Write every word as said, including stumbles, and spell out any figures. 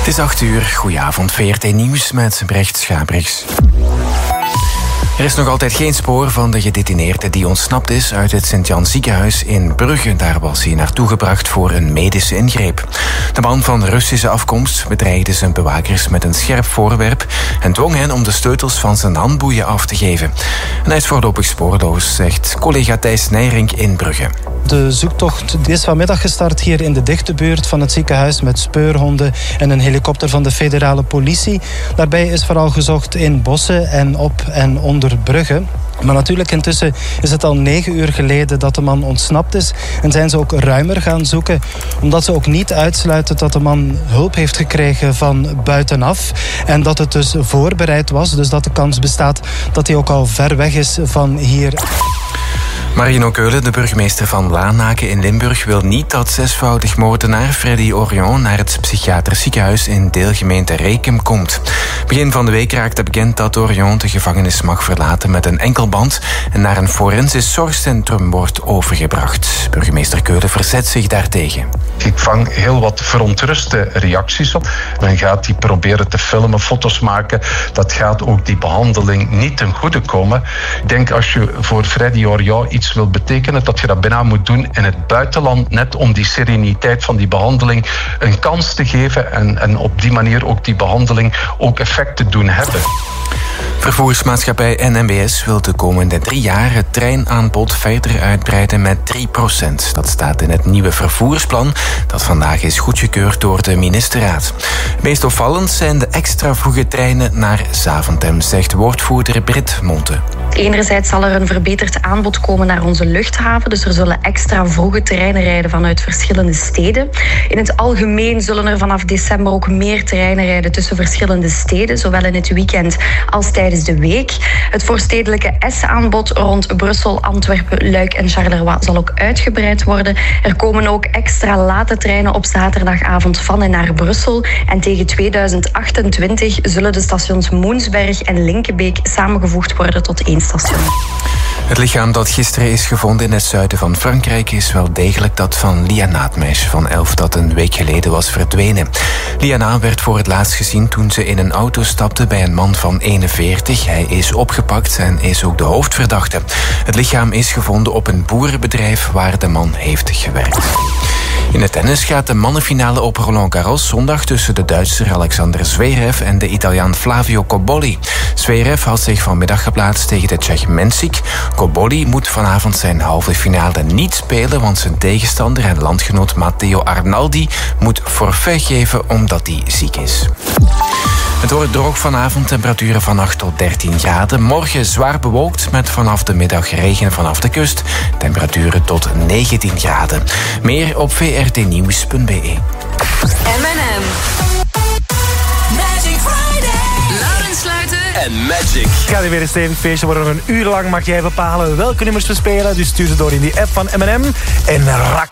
is acht uur. Goedenavond, V R T Nieuws met Brecht Schabriks. Er is nog altijd geen spoor van de gedetineerde die ontsnapt is uit het Sint-Jan ziekenhuis in Brugge. Daar was hij naartoe gebracht voor een medische ingreep. De man van Russische afkomst bedreigde zijn bewakers met een scherp voorwerp en dwong hen om de sleutels van zijn handboeien af te geven. En hij is voorlopig spoorloos, zegt collega Thijs Nijrink in Brugge. De zoektocht is vanmiddag gestart hier in de dichte buurt van het ziekenhuis met speurhonden en een helikopter van de federale politie. Daarbij is vooral gezocht in bossen en op en onder Brugge. Maar natuurlijk intussen is het al negen uur geleden dat de man ontsnapt is en zijn ze ook ruimer gaan zoeken, omdat ze ook niet uitsluiten dat de man hulp heeft gekregen van buitenaf en dat het dus voorbereid was, dus dat de kans bestaat dat hij ook al ver weg is van hier. Marino Keulen, de burgemeester van Lanaken in Limburg, wil niet dat zesvoudig moordenaar Freddy Orion naar het psychiatrisch ziekenhuis in deelgemeente Rekem komt. Begin van de week raakte bekend dat Orion de gevangenis mag verlaten met een enkelband en naar een forensisch zorgcentrum wordt overgebracht. Burgemeester Keulen verzet zich daartegen. Ik vang heel wat verontruste reacties op. Men gaat die proberen te filmen, foto's maken. Dat gaat ook die behandeling niet ten goede komen. Ik denk als je voor Freddy Orion iets wil betekenen, dat je dat bijna moet doen in het buitenland, net om die sereniteit van die behandeling een kans te geven en, en op die manier ook die behandeling ook effect te doen hebben. Vervoersmaatschappij N M B S wil de komende drie jaar het treinaanbod verder uitbreiden met drie procent. Dat staat in het nieuwe vervoersplan dat vandaag is goedgekeurd door de ministerraad. Meest opvallend zijn de extra vroege treinen naar Zaventem, zegt woordvoerder Britt Monte. Enerzijds zal er een verbeterd aanbod komen naar onze luchthaven, dus er zullen extra vroege treinen rijden vanuit verschillende steden. In het algemeen zullen er vanaf december ook meer treinen rijden tussen verschillende steden, zowel in het weekend als tijdens de week. Het voorstedelijke S-aanbod rond Brussel, Antwerpen, Luik en Charleroi zal ook uitgebreid worden. Er komen ook extra late treinen op zaterdagavond van en naar Brussel. En tegen tweeduizend achtentwintig zullen de stations Moensberg en Linkebeek samengevoegd worden tot één station. Het lichaam dat gisteren is gevonden in het zuiden van Frankrijk is wel degelijk dat van Liana, het meisje van elf dat een week geleden was verdwenen. Liana werd voor het laatst gezien toen ze in een auto stapte bij een man van eenenveertig. Hij is opgepakt en is ook de hoofdverdachte. Het lichaam is gevonden op een boerenbedrijf waar de man heeft gewerkt. In het tennis gaat de mannenfinale op Roland Garros zondag tussen de Duitser Alexander Zverev en de Italiaan Flavio Cobolli. Zverev had zich vanmiddag geplaatst tegen de Tsjech Mensik. Cobolli moet vanavond zijn halve finale niet spelen, want zijn tegenstander en landgenoot Matteo Arnaldi moet forfait geven omdat hij ziek is. Het wordt droog vanavond, temperaturen van acht tot dertien graden. Morgen zwaar bewolkt met vanaf de middag regen vanaf de kust. Temperaturen tot negentien graden. Meer op v r t nieuws punt b e. M en M. Magic Friday. Laurens Sluiter en Magic. Het gaat hier weer een stevig feestje worden. Een uur lang mag jij bepalen welke nummers we spelen. Dus stuur ze door in die app van M en M. En rak